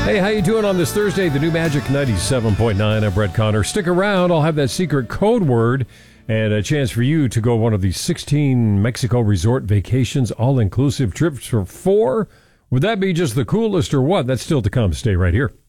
Hey, how you doing on this Thursday? The new Magic 97.9. I'm Brett Connor. Stick around. I'll have that secret code word and a chance for you to go one of these 16 Mexico resort vacations, all-inclusive trips for 4. Would that be just the coolest or what? That's still to come. Stay right here.